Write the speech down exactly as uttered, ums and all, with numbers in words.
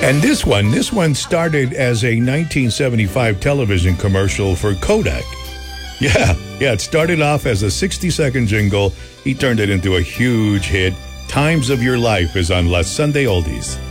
And this one, this one started as a nineteen seventy-five television commercial for Kodak. Yeah, yeah, it started off as a sixty-second jingle. He turned it into a huge hit. Times of Your Life is on La Sunday Oldies.